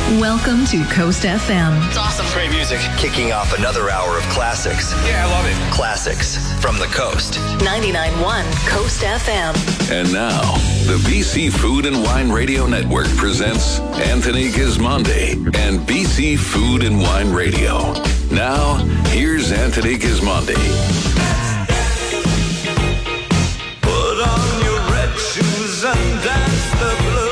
Welcome to Coast FM. It's awesome. Great music. Kicking off another hour of classics. Yeah, I love it. Classics from the coast. 99.1 Coast FM. And now, the BC Food and Wine Radio Network presents Anthony Gismondi and BC Food and Wine Radio. Now, here's Anthony Gismondi. Put on your red shoes and dance the blues.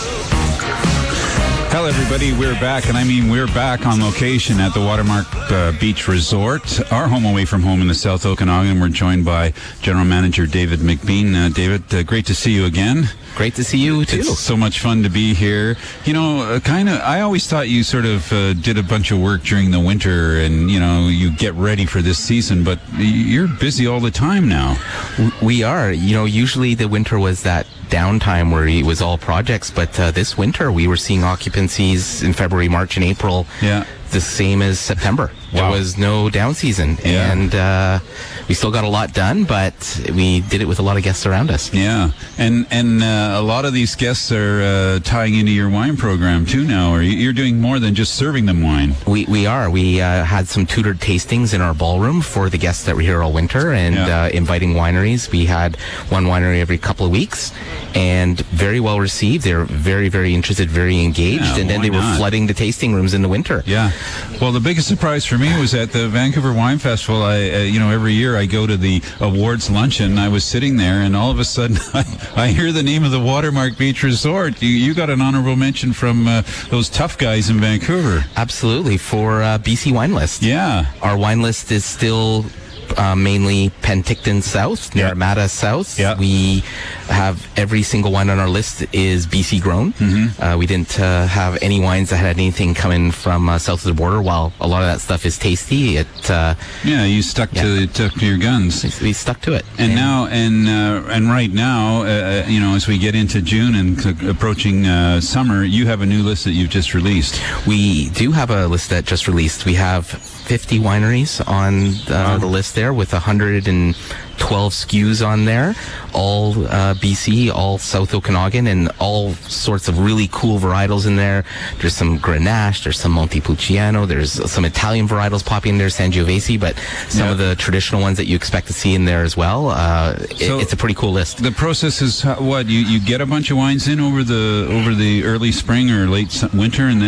Hello, everybody. We're back, and I mean we're back on location at the Watermark Beach Resort, our home away from home in the South Okanagan. We're joined by General Manager David McBean. David, great to see you again. Great to see you, too. It's so much fun to be here. You know, I always thought you sort of did a bunch of work during the winter and, you know, you get ready for this season, but you're busy all the time now. We are. You know, usually the winter was that downtime where it was all projects, but this winter we were seeing occupancies in February, March, and April. Yeah. The same as September. Wow. There was no down season, and we still got a lot done, but we did it with a lot of guests around us. Yeah, and a lot of these guests are tying into your wine program too now, or you're doing more than just serving them wine. We are. We had some tutored tastings in our ballroom for the guests that were here all winter, and inviting wineries. We had one winery every couple of weeks, and very well received. They're very, very interested, very engaged, and then they were flooding the tasting rooms in the winter. Yeah. Well, the biggest surprise for me was at the Vancouver Wine Festival. Every year I go to the awards luncheon. I was sitting there, and all of a sudden I hear the name of the Watermark Beach Resort. You got an honorable mention from those tough guys in Vancouver. Absolutely, for BC Wine List. Yeah. Our wine list is still mainly Penticton South, Naramata South. Yeah. We have every single wine on our list is BC grown. Mm-hmm. We didn't have any wines that had anything coming from south of the border. While a lot of that stuff is tasty, you stuck to your guns. We stuck to it. And now, and right now, as we get into June and approaching summer, you have a new list that you've just released. We do have a list that just released. We have 50 wineries on the list there, with 112 SKUs on there, all BC, all South Okanagan, and all sorts of really cool varietals in there. There's some Grenache, there's some Montepulciano, there's some Italian varietals popping in there, Sangiovese, but some of the traditional ones that you expect to see in there as well. It's a pretty cool list. The process is what? You get a bunch of wines in over the early spring or late winter, and then